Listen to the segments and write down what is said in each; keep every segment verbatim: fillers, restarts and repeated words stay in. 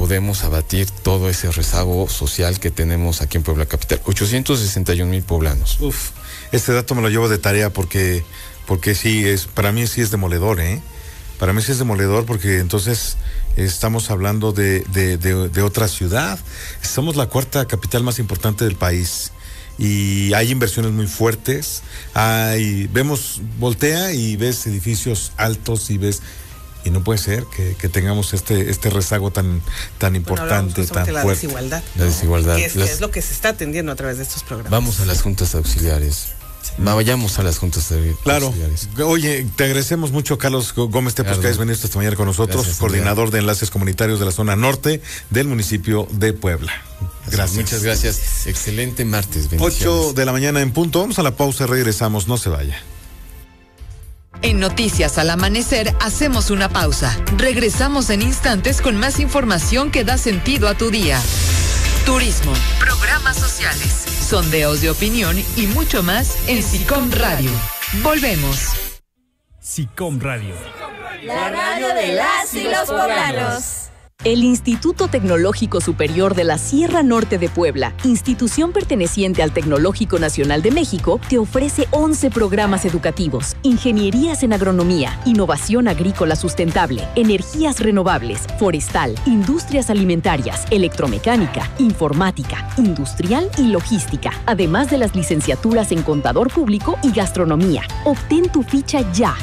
podemos abatir todo ese rezago social que tenemos aquí en Puebla Capital. ochocientos sesenta y un mil poblanos. Uf, este dato me lo llevo de tarea porque, porque sí, es, para mí sí es demoledor, ¿eh? Para mí sí es demoledor porque entonces estamos hablando de, de, de, de otra ciudad. Somos la cuarta capital más importante del país y hay inversiones muy fuertes. Hay, vemos, voltea y ves edificios altos y ves... Y no puede ser que, que tengamos este este rezago tan tan importante, bueno, tan la fuerte. Desigualdad, la desigualdad. Que es, Las... que es lo que se está atendiendo a través de estos programas. Vamos a las juntas auxiliares. Sí. Vayamos a las juntas de claro. auxiliares. Oye, te agradecemos mucho, Carlos Gómez Tepos, que has venido esta mañana con nosotros, gracias, coordinador de enlaces comunitarios de la zona norte del municipio de Puebla. Gracias. Muchas gracias. Excelente martes. Ocho de la mañana en punto. Vamos a la pausa, regresamos. No se vaya. En Noticias al Amanecer hacemos una pausa. Regresamos en instantes con más información que da sentido a tu día. Turismo, programas sociales, sondeos de opinión y mucho más en SICOM Radio. Volvemos. SICOM Radio. La radio de las y los poblanos. El Instituto Tecnológico Superior de la Sierra Norte de Puebla, institución perteneciente al Tecnológico Nacional de México, te ofrece once programas educativos: ingenierías en agronomía, innovación agrícola sustentable, energías renovables, forestal, industrias alimentarias, electromecánica, informática, industrial y logística, además de las licenciaturas en contador público y gastronomía. Obtén tu ficha ya.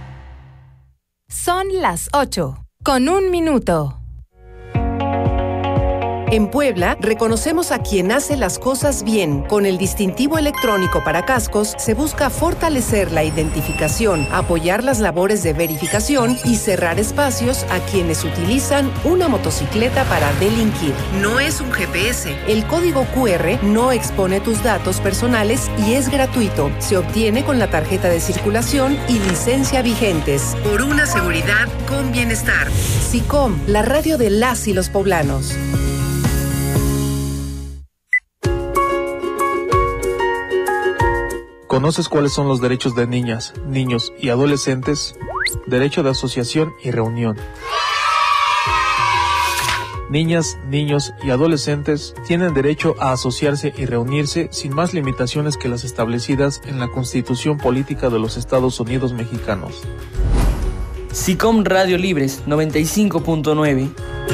Son las ocho, con un minuto. En Puebla, reconocemos a quien hace las cosas bien. Con el distintivo electrónico para cascos, se busca fortalecer la identificación, apoyar las labores de verificación y cerrar espacios a quienes utilizan una motocicleta para delinquir. No es un G P S. El código Q R no expone tus datos personales y es gratuito. Se obtiene con la tarjeta de circulación y licencia vigentes. Por una seguridad con bienestar. SICOM, la radio de las y los poblanos. ¿Conoces cuáles son los derechos de niñas, niños y adolescentes? Derecho de asociación y reunión. Niñas, niños y adolescentes tienen derecho a asociarse y reunirse sin más limitaciones que las establecidas en la Constitución Política de los Estados Unidos Mexicanos. SICOM Radio Libres noventa y cinco punto nueve.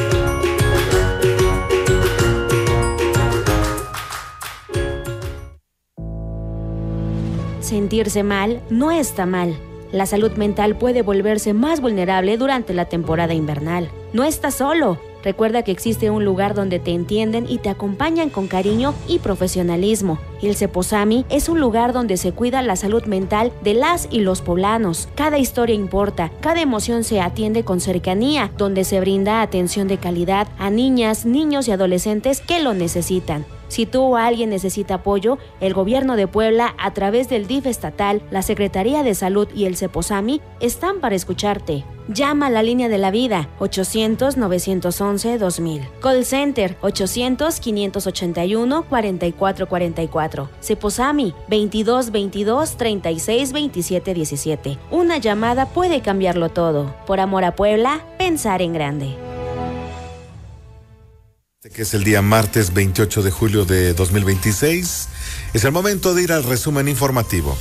Sentirse mal no está mal. La salud mental puede volverse más vulnerable durante la temporada invernal. No estás solo. Recuerda que existe un lugar donde te entienden y te acompañan con cariño y profesionalismo. El Ceposami es un lugar donde se cuida la salud mental de las y los poblanos. Cada historia importa, cada emoción se atiende con cercanía, donde se brinda atención de calidad a niñas, niños y adolescentes que lo necesitan. Si tú o alguien necesita apoyo, el Gobierno de Puebla, a través del D I F estatal, la Secretaría de Salud y el Ceposami, están para escucharte. Llama a la línea de la vida, ochocientos, novecientos once, dos mil. Call Center, ochocientos, quinientos ochenta y uno, cuarenta y cuatro cuarenta y cuatro. Ceposami, veintidós veintidós, treinta y seis, veintisiete diecisiete. Una llamada puede cambiarlo todo. Por amor a Puebla, pensar en grande. Que es el día martes veintiocho de julio de dos mil veintiséis. Es el momento de ir al resumen informativo.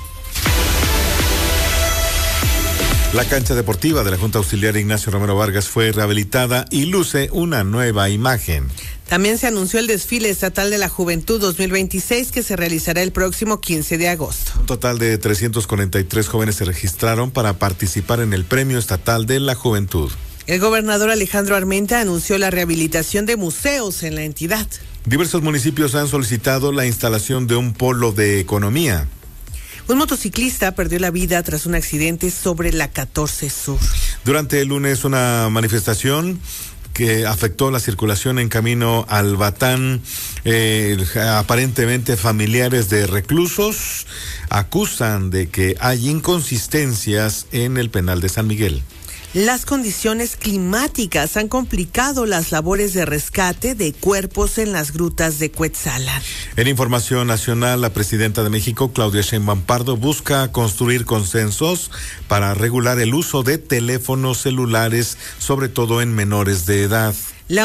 La cancha deportiva de la Junta Auxiliar Ignacio Romero Vargas fue rehabilitada y luce una nueva imagen. También se anunció el desfile estatal de la Juventud dos mil veintiséis que se realizará el próximo quince de agosto. Un total de trescientos cuarenta y tres jóvenes se registraron para participar en el Premio Estatal de la Juventud. El gobernador Alejandro Armenta anunció la rehabilitación de museos en la entidad. Diversos municipios han solicitado la instalación de un polo de economía. Un motociclista perdió la vida tras un accidente sobre la catorce Sur. Durante el lunes, una manifestación que afectó la circulación en camino al Batán. Eh, aparentemente familiares de reclusos acusan de que hay inconsistencias en el penal de San Miguel. Las condiciones climáticas han complicado las labores de rescate de cuerpos en las grutas de Cuetzalan. En información nacional, la presidenta de México, Claudia Sheinbaum Pardo, busca construir consensos para regular el uso de teléfonos celulares, sobre todo en menores de edad.